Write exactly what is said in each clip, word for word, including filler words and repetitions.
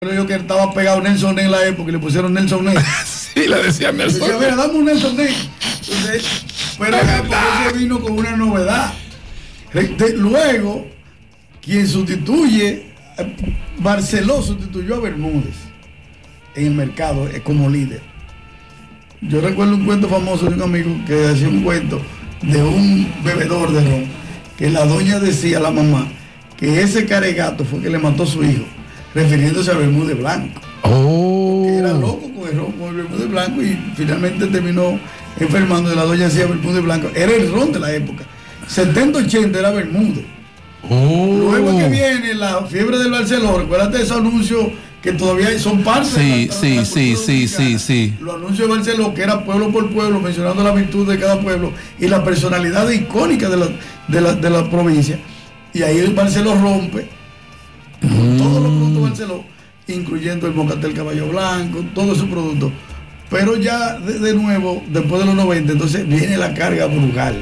Pero yo que estaba pegado Nelson en la época y le pusieron Nelson Ney. Sí, le decía Nelson. Decía, mira, dame un Nelson Ney. Entonces, pero se vino con una novedad. De, luego, quien sustituye, Barceló sustituyó a Bermúdez en el mercado eh, como líder. Yo recuerdo un cuento famoso de un amigo que decía un cuento de un bebedor de ron, que la doña decía a la mamá que ese caregato fue que le mató a su hijo, refiriéndose a Bermúdez Blanco. Oh. Que era loco con el ron, con el Bermúdez Blanco, y finalmente terminó enfermando. De la doña decía Bermúdez Blanco. Era el ron de la época. setenta ochenta era Bermúdez. Oh. Luego que viene la fiebre del Barceló, recuérdate de esos anuncios que todavía son parte sí, de la, sí, de la sí, sí, sí, sí. Los anuncios de Barceló, que era pueblo por pueblo, mencionando la virtud de cada pueblo y la personalidad icónica de la, de la, de la provincia. Y ahí el Barceló rompe mm. todos los productos Barceló, incluyendo el Mocatel Caballo Blanco, todos esos productos. Pero ya de, de nuevo, después de los noventa, entonces viene la carga Brugal.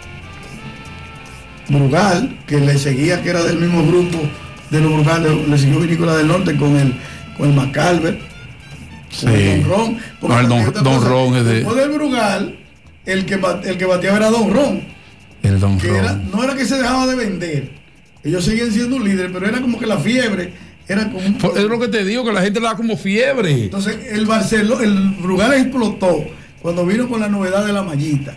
Brugal, que le seguía, que era del mismo grupo de los Brugal, le, le siguió Vinícola del Norte con el, con el Macalver, sí. con el Don Ron. No, el Don, Don Ron es de... Después del Brugal, el que, el que bateaba era Don Ron. El Don que Ron. Era, no era que se dejaba de vender. Ellos seguían siendo un líder, pero era como que la fiebre era como un... Es lo que te digo, que la gente le da como fiebre. Entonces el Barceló, el Brugal explotó cuando vino con la novedad de la mallita.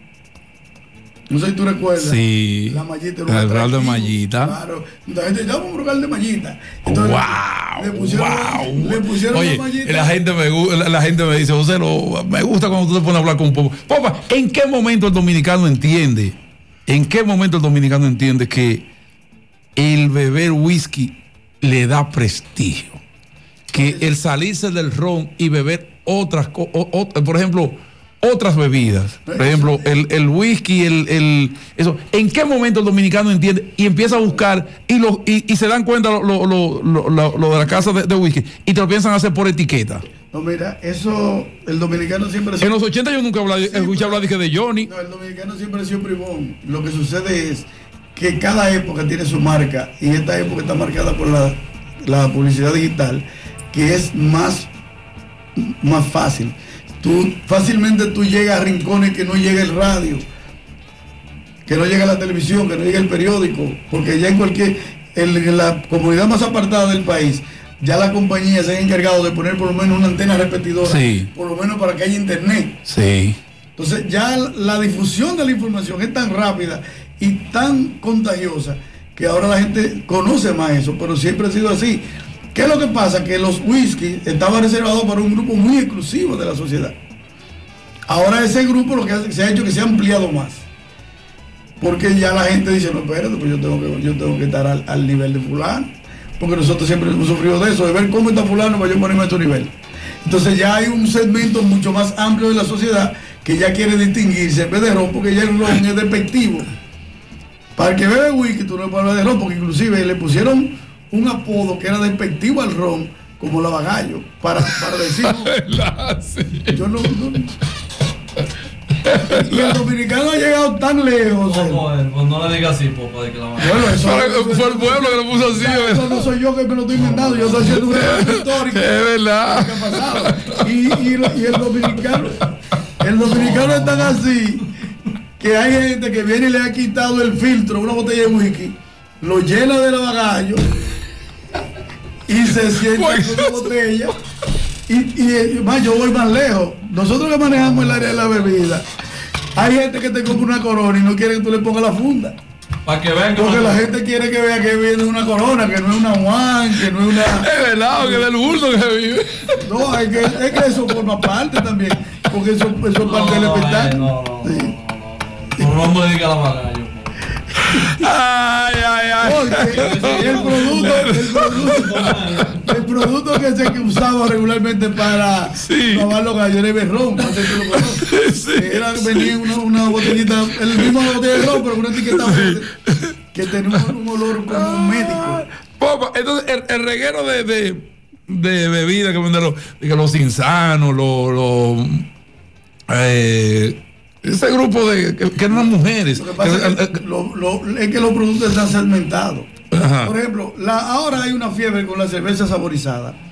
No sé si tú recuerdas. Sí. La mallita. El Brugal de mallita. Claro. La gente llama un Brugal de mallita. Entonces, wow. Le pusieron, wow. Le pusieron Oye, la mallita. La gente me, la, la gente me dice, José, lo, me gusta cuando tú te pones a hablar con un Popa. Popa, ¿en qué momento el dominicano entiende? ¿En qué momento el dominicano entiende que el beber whisky le da prestigio? Que el salirse del ron y beber otras cosas, por ejemplo, otras bebidas, por ejemplo, el, el whisky, el, el eso, ¿en qué momento el dominicano entiende y empieza a buscar y lo, y, y se dan cuenta lo, lo, lo, lo, lo, lo de la casa de, de whisky y te lo piensan hacer por etiqueta? No, mira, eso, el dominicano siempre... En los ochenta yo nunca hablaba, sí, escuché hablar de, de Johnny. No, el dominicano siempre ha sido privón. Lo que sucede es que cada época tiene su marca, y esta época está marcada por la, la publicidad digital, que es más, más fácil. Tú, fácilmente tú llegas a rincones que no llega el radio, que no llega la televisión, que no llega el periódico, porque ya en cualquier, en, en la comunidad más apartada del país, ya la compañía se ha encargado de poner por lo menos una antena repetidora, sí. por lo menos para que haya internet. Sí. Entonces ya la difusión de la información es tan rápida y tan contagiosa que ahora la gente conoce más eso, pero siempre ha sido así. ¿Qué es lo que pasa? Que los whisky estaban reservados para un grupo muy exclusivo de la sociedad. Ahora ese grupo lo que se ha hecho que se ha ampliado más. Porque ya la gente dice, no, espérate, pues yo tengo que, yo tengo que estar al, al nivel de fulano. Porque nosotros siempre hemos sufrido de eso, de ver cómo está fulano para yo ponerme a tu nivel. Entonces ya hay un segmento mucho más amplio de la sociedad que ya quiere distinguirse en vez de ron, porque ya el ron es despectivo. Para el que bebe whisky, tú no puedes hablar de ron, porque inclusive le pusieron un apodo que era despectivo al ron, como lavagallo, para, para decir... No, yo no... no y el dominicano ha llegado tan lejos. ¿Cómo es? Pues no le digas así, Popa, de que la bueno, eso, eso, fue el pueblo que lo puso así. Ya, eso no soy yo que me lo estoy inventando, yo estoy haciendo un relato histórico. Es verdad. ¿Qué ha pasado? Y, y, y el dominicano, el dominicano es tan así que hay gente que viene y le ha quitado el filtro a una botella de whisky, lo llena de lavagallo y se sienta pues, con una botella. Y, y más, yo voy más lejos. Nosotros que manejamos el área de la bebida, hay gente que te compra una corona y no quiere que tú le pongas la funda. Para que vean que porque no... la gente quiere que vea que viene una corona, que no es una Juan, que no es una... Es verdad, que del bulto que vive. No, es que, es que eso forma parte también, porque eso, eso es parte no, del no, espectáculo. No, no, sí. no, no, no, no, no me diga la bagaño. Ay, ay, ay. Porque el producto, el producto, el producto que se usaba regularmente para sí. lavar los gallos era ron, no sé si lo conoces. Sí, era, venía una, una botellita, el mismo botella de ron, pero con una etiqueta sí. que tenía un, un olor como un médico. Popa, entonces el, el reguero de, de, de bebida que venden los, los insanos, los, los eh, ese grupo de que, que eran mujeres. Lo que pasa es que, lo, lo, es que los productos están segmentados. Ajá. Por ejemplo, la, ahora hay una fiebre con la cerveza saborizada.